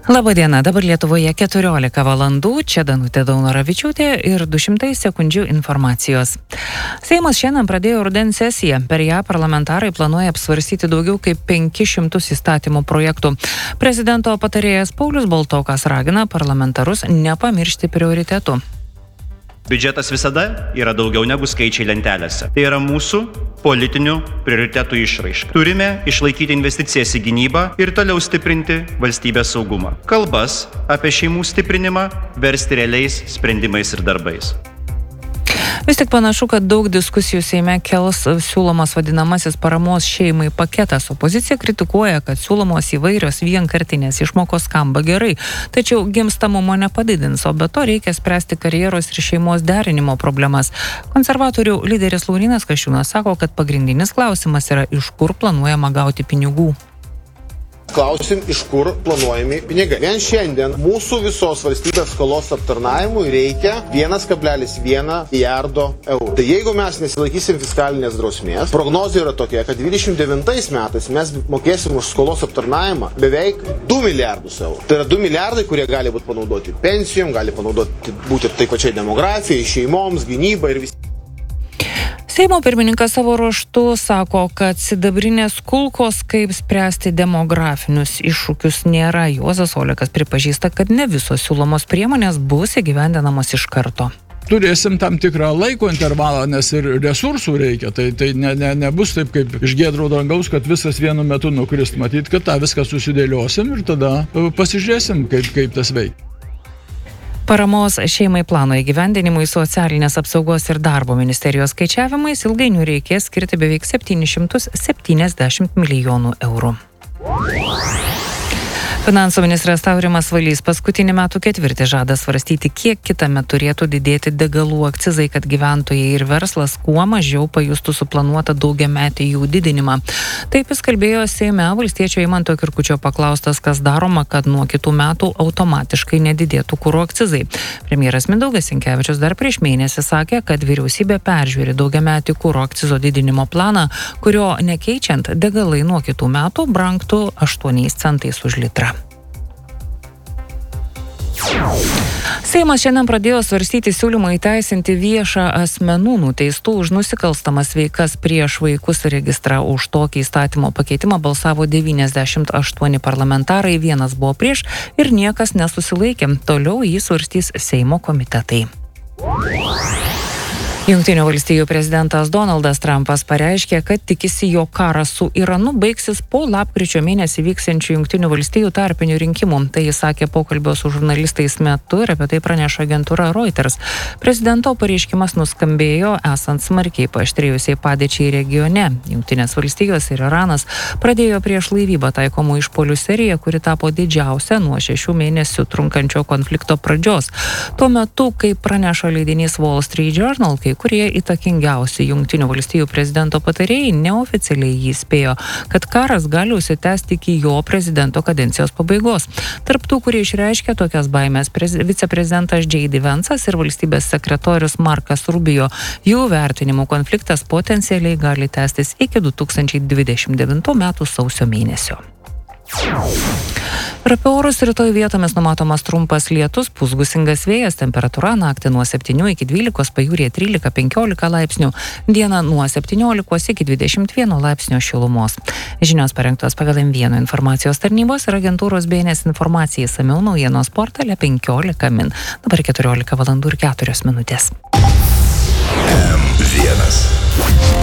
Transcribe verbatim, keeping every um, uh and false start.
Labadiena, dabar Lietuvoje keturiolika valandų, čia Danutė Daunoravičiūtė ir du šimtai sekundžių informacijos. Seimas šiandien pradėjo rudens sesiją, per ją parlamentarai planuoja apsvarstyti daugiau kaip penkis šimtus įstatymų projektų. Prezidento patarėjas Paulius Baltokas ragina parlamentarus nepamiršti prioritetų. Biudžetas visada yra daugiau negu skaičiai lentelėse. Tai yra mūsų politinių prioritetų išraiška. Turime išlaikyti investicijas į gynybą ir toliau stiprinti valstybės saugumą. Kalbas apie šeimų stiprinimą versti realiais sprendimais ir darbais. Vis tik panašu, kad daug diskusijų Seime kels siūlomas vadinamasis paramos šeimai paketas. Opozicija kritikuoja, kad siūlomos įvairios vienkartinės išmokos skamba gerai, tačiau gimstamumo nepadidins, o be to reikia spręsti karjeros ir šeimos derinimo problemas. Konservatorių lyderis Laurynas Kasčiūnas sako, kad pagrindinis klausimas yra, iš kur planuojama gauti pinigų. Klausim, iš kur planuojami pinigai. Vien šiandien mūsų visos valstybės skolos aptarnavimui reikia vienas kablelis vienas milijardo eurų. Tai jeigu mes nesilaikysim fiskalinės drausmės, prognozija yra tokia, kad dvidešimt devintais metais mes mokėsim už skolos aptarnavimą beveik du milijardus eurų. Tai yra du milijardai, kurie gali būti panaudoti pensijom, gali panaudoti būti taip pačiai demografijai, šeimoms, gynybai ir visi. Seimo pirmininkas savo ruožtu sako, kad sidabrinės kulkos, kaip spręsti demografinius iššūkius, nėra. Juozas Olekas pripažįsta, kad ne visos siūlomos priemonės bus įgyvendinamos iš karto. Turėsim tam tikrą laiko intervalą, nes ir resursų reikia. Tai, tai ne, ne, nebus taip, kaip iš giedro dangaus, kad viskas vienu metu nukrist. Matyt, kad tą viską susidėliosim ir tada pasižiūrėsim, kaip, kaip tas veikia. Paramos šeimai plano įgyvendinimui socialinės apsaugos ir darbo ministerijos skaičiavimais ilgainiui reikės skirti beveik septynis šimtus septyniasdešimt milijonų eurų. Finansų ministras Taurimas Valys paskutinį metų ketvirtį žada svarstyti, kiek kitąmet turėtų didėti degalų akcizai, kad gyventojai ir verslas kuo mažiau pajustų suplanuotą daugiametį jų didinimą. Taip jis kalbėjo Seime valstiečio Eimanto Kirkučio paklaustas, kas daroma, kad nuo kitų metų automatiškai nedidėtų kuro akcizai. Premjeras Mindaugas Sinkevičius dar prieš mėnesį sakė, kad vyriausybė peržiūri daugiametį kuro akcizo didinimo planą, kurio nekeičiant degalai nuo kitų metų brangtų aštuoniais centais už litrą. Seimas šiandien pradėjo svarstyti siūlymą įteisinti viešą asmenų nuteistų už nusikalstamas veikas prieš vaikus registrą. Už tokį įstatymo pakeitimą balsavo devyniasdešimt aštuoni parlamentarai, vienas buvo prieš ir niekas nesusilaikė. Toliau jį svarstys Seimo komitetai. Jungtinių valstijų prezidentas Donaldas Trumpas pareiškė, kad tikisi, jog karas su Iranu baigsis po lapkričio mėnesį vyksiančių Jungtinių valstijų tarpinių rinkimų. Tai jis sakė pokalbio su žurnalistais metu ir apie tai praneša agentūra Reuters. Prezidento pareiškimas nuskambėjo esant smarkiai paaštrėjusiai padėčiai regione. Jungtinės valstijos ir Iranas pradėjo prieš laivybą taikomų išpuolių seriją, kuri tapo didžiausia nuo šešių mėnesių trunkančio konflikto pradžios. Tuo metu, kai praneša leidinys Wall Street Journal, kai kurie įtakingiausi Jungtinių valstijų prezidento patarėjai neoficialiai jį spėjo, kad karas gali užsitęsti iki jo prezidento kadencijos pabaigos. Tarp tų, kurie išreiškė tokias baimės, prez... viceprezidentas J D Vance'as ir valstybės sekretorius Markas Rubio. Jų vertinimų konfliktas potencialiai gali tęstis iki du tūkstančiai dvidešimt devintų metų sausio mėnesio. Ir apie orus rytoj vietomis numatomas trumpas lietus, pūs gūsingas vėjas, temperatūra naktį nuo septynių iki dvylikos, pajūryje trylika penkiolika laipsnių, dieną nuo septyniolikos iki dvidešimt vieno laipsnio šilumos. Žinios parengtos pagal M vienas informacijos tarnybos ir agentūros B N S informacijai išsamiau naujienos portale penkiolika min. Dabar keturiolika valandų ir keturios minutės. M vienas.